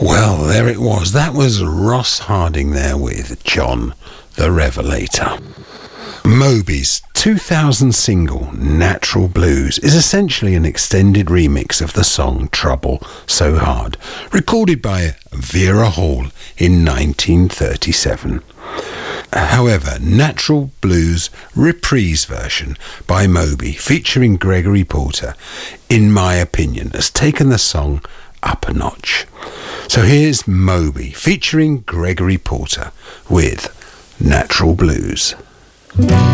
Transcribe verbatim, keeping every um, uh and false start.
Well, there it was. That was Ross Harding there with John the Revelator. Moby's two thousand single, Natural Blues, is essentially an extended remix of the song Trouble So Hard, recorded by Vera Hall in nineteen thirty-seven. However, Natural Blues reprise version by Moby, featuring Gregory Porter, in my opinion, has taken the song up a notch. So here's Moby featuring Gregory Porter with Natural Blues.